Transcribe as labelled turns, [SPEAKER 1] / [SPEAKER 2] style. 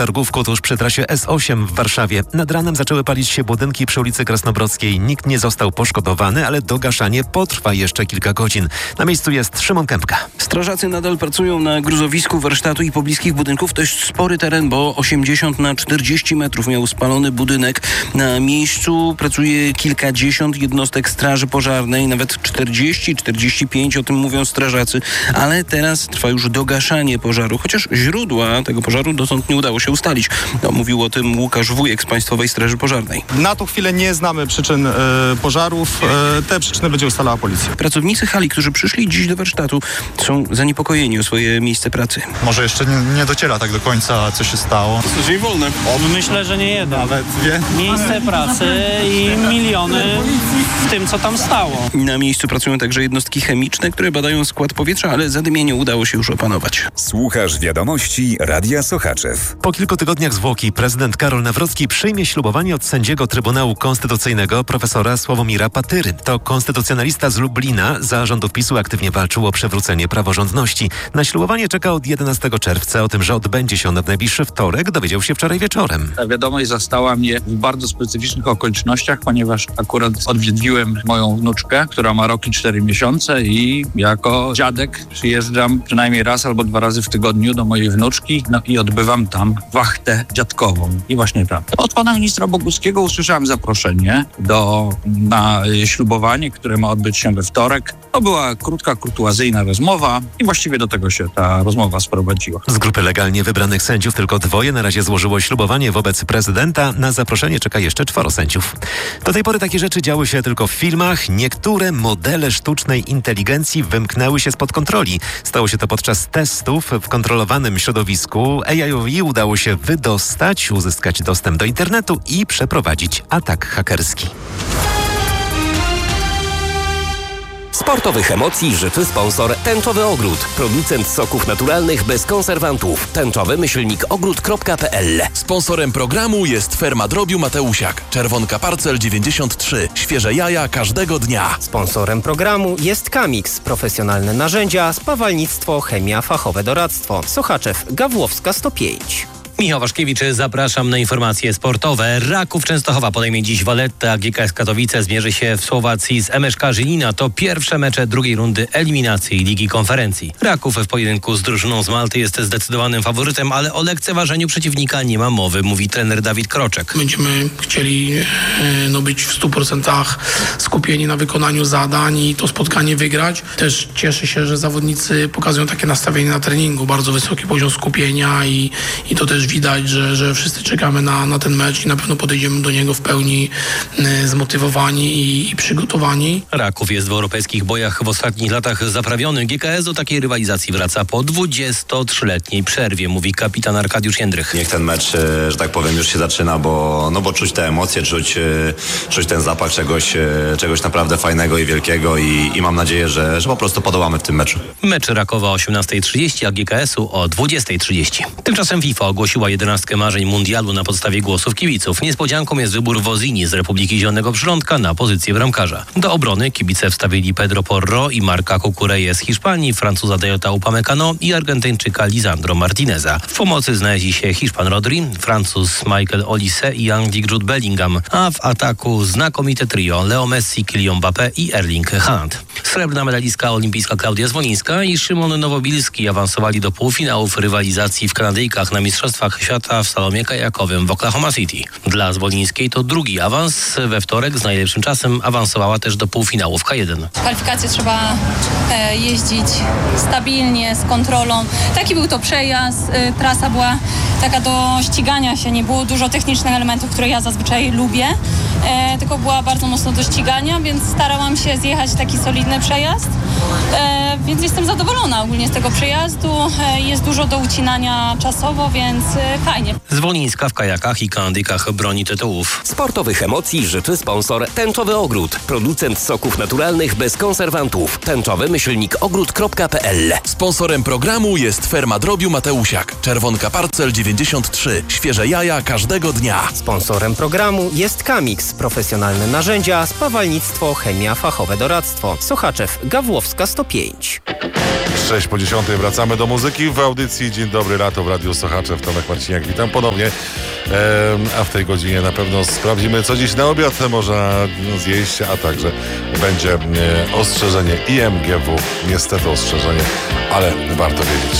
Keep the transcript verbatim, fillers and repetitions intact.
[SPEAKER 1] Targówku tuż przy trasie S osiem w Warszawie. Nad ranem zaczęły palić się budynki przy ulicy Krasnobrodzkiej. Nikt nie został poszkodowany, ale dogaszanie potrwa jeszcze kilka godzin. Na miejscu jest Szymon Kępka.
[SPEAKER 2] Strażacy nadal pracują na gruzowisku warsztatu i pobliskich budynków. To jest spory teren, bo osiemdziesiąt na czterdzieści metrów miał spalony budynek. Na miejscu pracuje kilkadziesiąt jednostek straży pożarnej, nawet czterdzieści czterdzieści pięć, o tym mówią strażacy, ale teraz trwa już dogaszanie pożaru, chociaż źródła tego pożaru dotąd nie udało się ustalić. No, mówił o tym Łukasz Wujek z Państwowej Straży Pożarnej.
[SPEAKER 3] Na tą chwilę nie znamy przyczyn e, pożarów. E, te przyczyny będzie ustalała policja.
[SPEAKER 2] Pracownicy hali, którzy przyszli dziś do warsztatu, są zaniepokojeni o swoje miejsce pracy.
[SPEAKER 3] Może jeszcze nie, nie dociera tak do końca, co się stało.
[SPEAKER 2] To dzień wolny.
[SPEAKER 4] Myślę, że nie jeden.
[SPEAKER 3] Nawet dwie.
[SPEAKER 4] Miejsce pracy i miliony w tym, co tam stało.
[SPEAKER 2] Na miejscu pracują także jednostki chemiczne, które badają skład powietrza, ale zadymienie udało się już opanować.
[SPEAKER 5] Słuchasz wiadomości Radia Sochaczew.
[SPEAKER 1] Po kilku tygodniach zwłoki prezydent Karol Nawrocki przyjmie ślubowanie od sędziego Trybunału Konstytucyjnego profesora Sławomira Patyry. To konstytucjonalista z Lublina za rządów PiSu aktywnie walczył o przywrócenie praworządności. Na ślubowanie czeka od jedenastego czerwca. O tym, że odbędzie się one w najbliższy wtorek, dowiedział się wczoraj wieczorem.
[SPEAKER 6] Ta wiadomość zastała mnie w bardzo specyficznych okolicznościach, ponieważ akurat odwiedziłem moją wnuczkę, która ma rok i cztery miesiące i jako dziadek przyjeżdżam przynajmniej raz albo dwa razy w tygodniu do mojej wnuczki, no i odbywam tam wachtę dziadkową. I właśnie tam. Od pana ministra Boguckiego usłyszałem zaproszenie do, na ślubowanie, które ma odbyć się we wtorek. To była krótka, kurtuazyjna rozmowa i właściwie do tego się ta rozmowa sprowadziła.
[SPEAKER 1] Z grupy legalnie wybranych sędziów tylko dwoje na razie złożyło ślubowanie wobec prezydenta. Na zaproszenie czeka jeszcze czworo sędziów. Do tej pory takie rzeczy działy się tylko w filmach. Niektóre modele sztucznej inteligencji wymknęły się spod kontroli. Stało się to podczas testów w kontrolowanym środowisku. A I-owi udało się wydostać, uzyskać dostęp do internetu i przeprowadzić atak hakerski.
[SPEAKER 7] Sportowych emocji życzy sponsor Tęczowy Ogród. Producent soków naturalnych bez konserwantów. Tęczowy myślnik ogród kropka p l.
[SPEAKER 8] Sponsorem programu jest Ferma Drobiu Mateusiak. Czerwonka Parcel dziewięćdziesiąt trzy. Świeże jaja każdego dnia.
[SPEAKER 9] Sponsorem programu jest Kamix. Profesjonalne narzędzia, spawalnictwo, chemia, fachowe doradztwo. Sochaczew, Gawłowska sto pięć.
[SPEAKER 10] Michał Waszkiewicz, zapraszam na informacje sportowe. Raków Częstochowa podejmie dziś Valletta, a G K S Katowice zmierzy się w Słowacji z M S K Żylina. To pierwsze mecze drugiej rundy eliminacji Ligi Konferencji. Raków w pojedynku z drużyną z Malty jest zdecydowanym faworytem, ale o lekceważeniu przeciwnika nie ma mowy, mówi trener Dawid Kroczek.
[SPEAKER 11] Będziemy chcieli no, być w stu procentach skupieni na wykonaniu zadań i to spotkanie wygrać. Też cieszę się, że zawodnicy pokazują takie nastawienie na treningu, bardzo wysoki poziom skupienia i, i to też widać, że, że wszyscy czekamy na, na ten mecz i na pewno podejdziemy do niego w pełni y, zmotywowani i, i przygotowani.
[SPEAKER 10] Raków jest w europejskich bojach w ostatnich latach zaprawiony. G K S do takiej rywalizacji wraca po dwudziestotrzyletniej przerwie, mówi kapitan Arkadiusz Jędrych.
[SPEAKER 12] Niech ten mecz, że tak powiem, już się zaczyna, bo, no bo czuć te emocje, czuć, czuć ten zapach czegoś, czegoś naprawdę fajnego i wielkiego i, i mam nadzieję, że, że po prostu podołamy w tym meczu.
[SPEAKER 10] Mecz Rakowa o osiemnastej trzydzieści, a G K S u o dwudziestej trzydzieści. Tymczasem FIFA ogłosiła jedenastkę marzeń mundialu na podstawie głosów kibiców. Niespodzianką jest wybór Wozini z Republiki Zielonego Przylądka na pozycję bramkarza. Do obrony kibice wstawili Pedro Porro i Marca Cucurella z Hiszpanii, Francuza Dayota Upamecano i Argentyńczyka Lisandro Martineza. W pomocy znaleźli się Hiszpan Rodri, Francuz Michael Olise i Anglik Jude Bellingham, a w ataku znakomite trio Leo Messi, Kylian Mbappé i Erling Haaland. Srebrna medalistka olimpijska Klaudia Zwolińska i Szymon Nowobilski awansowali do półfinałów rywalizacji w Kanadyjkach na Mistrzostwach Świata w slalomie kajakowym w Oklahoma City. Dla Zwolińskiej to drugi awans. We wtorek z najlepszym czasem awansowała też do półfinału w K jeden.
[SPEAKER 13] Kwalifikacje trzeba e, jeździć stabilnie, z kontrolą. Taki był to przejazd. E, trasa była taka do ścigania się. Nie było dużo technicznych elementów, które ja zazwyczaj lubię. E, tylko była bardzo mocno do ścigania, więc starałam się zjechać taki solidny przejazd. E, więc jestem zadowolona ogólnie z tego przejazdu. E, jest dużo do ucinania czasowo, więc e, fajnie.
[SPEAKER 10] Zwolińska w kajakach i kanadyjkach broni tytułów.
[SPEAKER 7] Sportowych emocji życzy sponsor Tęczowy Ogród. Producent soków naturalnych bez konserwantów. Tęczowy myślnik ogród kropka p l.
[SPEAKER 8] Sponsorem programu jest Ferma Drobiu Mateusiak. Czerwonka Parcel dziewięćdziesiąt trzy. Świeże jaja każdego dnia.
[SPEAKER 9] Sponsorem programu jest Kamix. Profesjonalne narzędzia, spawalnictwo, chemia, fachowe doradztwo. Sochaczew, Gawłowska sto pięć.
[SPEAKER 14] sześć po dziesiątej wracamy do muzyki w audycji Dzień Dobry Lato w Radiu Sochaczew. Tomek Marciniak, witam ponownie. A w tej godzinie na pewno sprawdzimy, co dziś na obiad można zjeść, a także będzie ostrzeżenie I M G W. Niestety ostrzeżenie, ale warto wiedzieć.